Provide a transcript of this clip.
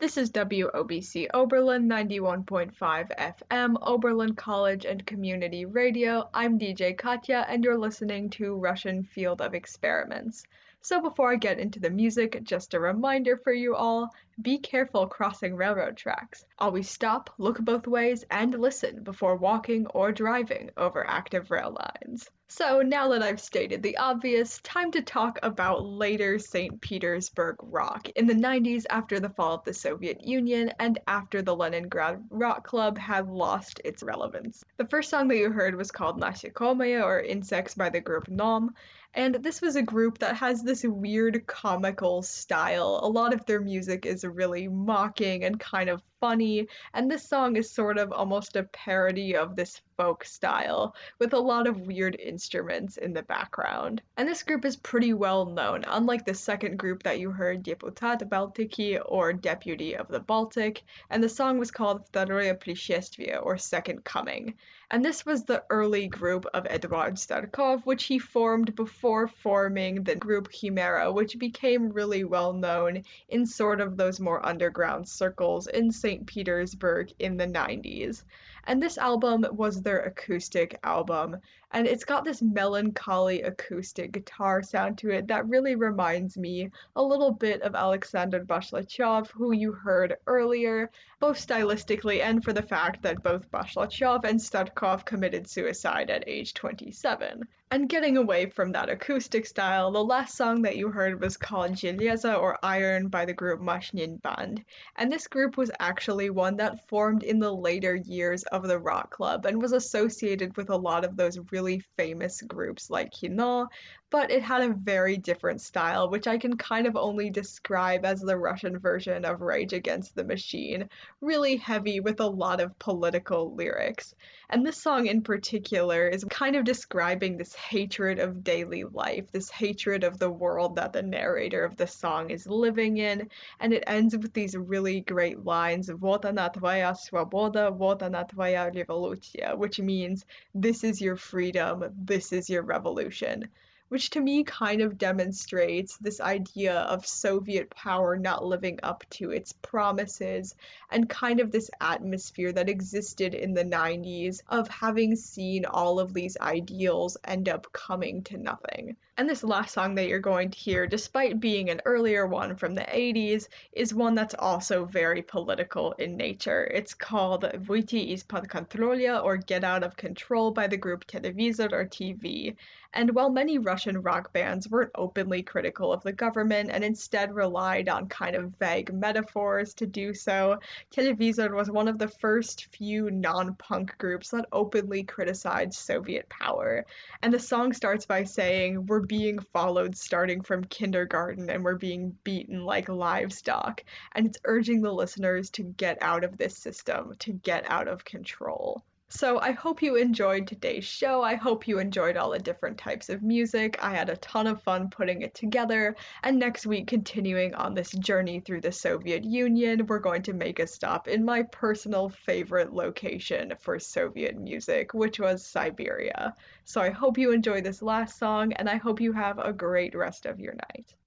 This is WOBC Oberlin 91.5 FM, Oberlin College and Community Radio. I'm DJ Katya, and you're listening to Russian Field of Experiments. So before I get into the music, just a reminder for you all, be careful crossing railroad tracks. Always stop, look both ways, and listen before walking or driving over active rail lines. So now that I've stated the obvious, time to talk about later St. Petersburg rock in the 90s after the fall of the Soviet Union and after the Leningrad Rock Club had lost its relevance. The first song that you heard was called Насекомые, or Insects, by the group Nom, and this was a group that has this weird comical style. A lot of their music is really mocking and kind of funny, and this song is sort of almost a parody of this folk style, with a lot of weird instruments in the background. And this group is pretty well known, unlike the second group that you heard, Deputat Baltiki, or Deputy of the Baltic, and the song was called Второе пришествие, or Second Coming. And this was the early group of Eduard Starkov, which he formed before forming the group Chimera, which became really well known in sort of those more underground circles in St. Petersburg in the 90s. And this album was their acoustic album, and it's got this melancholy acoustic guitar sound to it that really reminds me a little bit of Alexander Bashlyachov, who you heard earlier, both stylistically and for the fact that both Bashlyachov and Starkov committed suicide at age 27. And getting away from that acoustic style, the last song that you heard was called Железо, or Iron, by the group Mashnin Band. And this group was actually one that formed in the later years of the rock club and was associated with a lot of those really famous groups like Kino, but it had a very different style, which I can kind of only describe as the Russian version of Rage Against the Machine, really heavy with a lot of political lyrics. And this song in particular is kind of describing this hatred of daily life, this hatred of the world that the narrator of the song is living in, and it ends with these really great lines of Вот она твоя свобода, вот она твоя революция, which means this is your freedom, this is your revolution, which to me kind of demonstrates this idea of Soviet power not living up to its promises, and kind of this atmosphere that existed in the 90s of having seen all of these ideals end up coming to nothing. And this last song that you're going to hear, despite being an earlier one from the 80s, is one that's also very political in nature. It's called Выйти из-под контроля, or Get Out of Control, by the group Televizor, or TV. And while many Russian rock bands weren't openly critical of the government and instead relied on kind of vague metaphors to do so, Televizor was one of the first few non-punk groups that openly criticized Soviet power. And the song starts by saying, "We're being followed starting from kindergarten and we're being beaten like livestock." And it's urging the listeners to get out of this system, to get out of control. So I hope you enjoyed today's show. I hope you enjoyed all the different types of music. I had a ton of fun putting it together. And next week, continuing on this journey through the Soviet Union, we're going to make a stop in my personal favorite location for Soviet music, which was Siberia. So I hope you enjoyed this last song, and I hope you have a great rest of your night.